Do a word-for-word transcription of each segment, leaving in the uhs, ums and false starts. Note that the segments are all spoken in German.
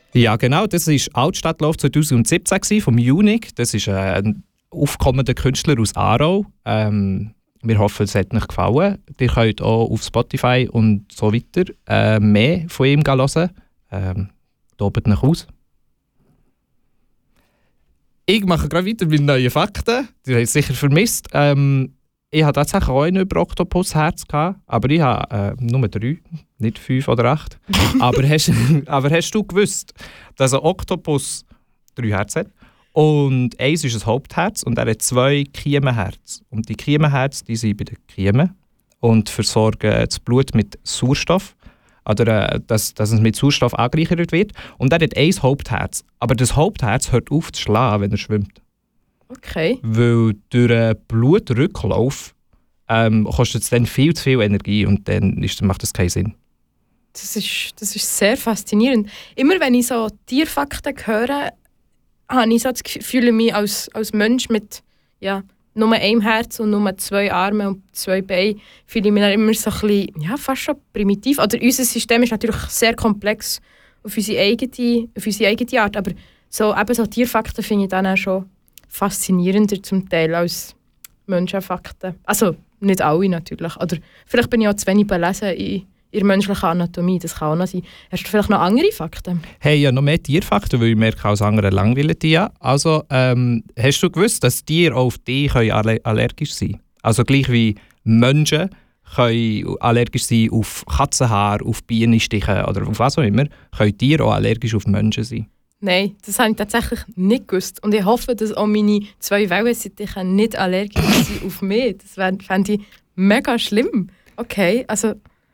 Ja, genau. Das war Altstadtlauf zwanzig siebzehn vom Unique. Das ist ein aufkommender Künstler aus Aarau. Ähm, wir hoffen, es hat euch gefallen. Ihr könnt auch auf Spotify und so weiter äh, mehr von ihm hören. Ähm, tobt euch aus. Ich mache gerade weiter mit neuen Fakten. Die habt ihr sicher vermisst. Ähm, ich hatte tatsächlich auch einen über Oktopusherz, aber ich habe äh, nur drei, nicht fünf oder acht. aber, hast, aber hast du gewusst, dass ein Oktopus drei Herzen hat? Und eins ist ein Hauptherz und er hat zwei Kiemenherzen. Und die Kiemenherzen, die sind bei den Kiemen und versorgen das Blut mit Sauerstoff, oder äh, dass, dass es mit Sauerstoff angereichert wird. Und er hat ein Hauptherz. Aber das Hauptherz hört auf zu schlagen, wenn er schwimmt. Okay. Weil durch einen Blutrücklauf ähm, kostet es dann viel zu viel Energie und dann ist, macht das keinen Sinn. Das ist, das ist sehr faszinierend. Immer wenn ich so Tierfakten höre, habe ich so das Gefühl, mich als, als Mensch mit ja, nur einem Herz und nur zwei Armen und zwei Beinen fühle ich mich dann immer so ein bisschen, ja, fast schon primitiv. Oder unser System ist natürlich sehr komplex auf unsere eigene, auf unsere eigene Art, aber so, eben so Tierfakten finde ich dann auch schon faszinierender zum Teil als Menschenfakten. Also nicht alle natürlich. Oder vielleicht bin ich auch zu wenig belesen in, in der menschlichen Anatomie. Das kann auch noch sein. Hast du vielleicht noch andere Fakten? Hey, ja, noch mehr Tierfakten, weil ich merke, als andere langweilen die ja. Also, ähm, hast du gewusst, dass Tiere auch auf dich aller- allergisch sein können? Also gleich wie Menschen können allergisch sein auf Katzenhaar, auf Bienenstiche oder auf was auch immer, können Tiere auch allergisch auf Menschen sein. Nein, das habe ich tatsächlich nicht gewusst. Und ich hoffe, dass auch meine zwei Wellensittiche nicht allergisch sind auf mich. Das fände ich mega schlimm. Okay, also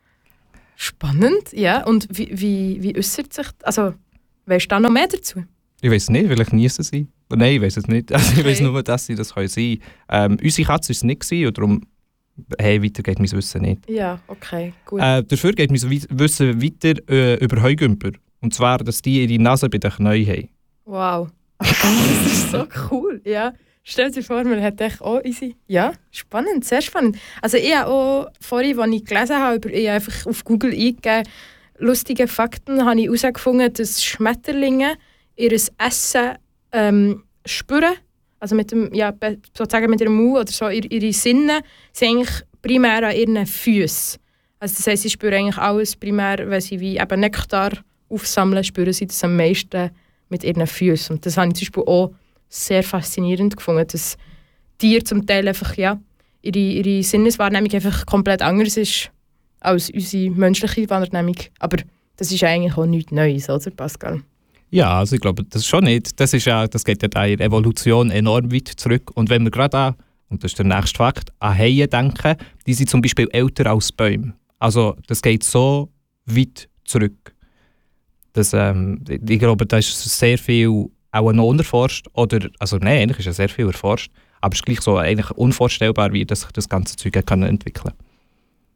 spannend, ja. Und wie, wie, wie äußert sich das? Also, weißt du da noch mehr dazu? Ich weiß nicht, vielleicht genießen sie. Nein, ich weiß es nicht. Also, ich Okay. weiß nur, dass sie das können sein können. Ähm, unsere Katze war es nicht gewesen, und darum hey, weiter geht mein Wissen nicht. Ja, okay, gut. Äh, dafür geht mein Wi- Wissen weiter äh, über Heugümper. Und zwar, dass die ihre Nase bei den Knien haben. Wow. Das ist so cool, ja. Stell dir vor, man hat echt auch easy. Ja, spannend, sehr spannend. Also ich habe auch vorhin, als ich gelesen habe, über, ich habe einfach auf Google eingegeben, lustige Fakten, habe ich herausgefunden, dass Schmetterlinge ihr Essen ähm, spüren. Also mit dem, ja, sozusagen mit ihrem Mund oder so, ihre, ihre Sinne sind eigentlich primär an ihren Füßen. Also das heisst, sie spüren eigentlich alles primär, wenn sie wie eben Nektar aufsammeln, spüren sie das am meisten mit ihren Füßen. Und das habe ich zum Beispiel auch sehr faszinierend gefunden, dass Tiere zum Teil einfach, ja, ihre, ihre Sinneswahrnehmung einfach komplett anders ist als unsere menschliche Wahrnehmung. Aber das ist eigentlich auch nichts Neues, oder Pascal? Ja, also ich glaube, das ist schon nicht. Das, ist ja, das geht ja in der Evolution enorm weit zurück. Und wenn wir gerade an, und das ist der nächste Fakt, an Haie denken, die sind zum Beispiel älter als Bäume. Also das geht so weit zurück. Das, ähm, ich glaube, da ist sehr viel auch noch unerforscht. Oder, also nein, eigentlich ist ja sehr viel erforscht. Aber es ist gleich so eigentlich unvorstellbar, wie das sich das ganze Zeug kann entwickeln kann.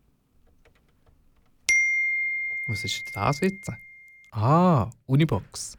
Was ist das jetzt? Ah, Unibox.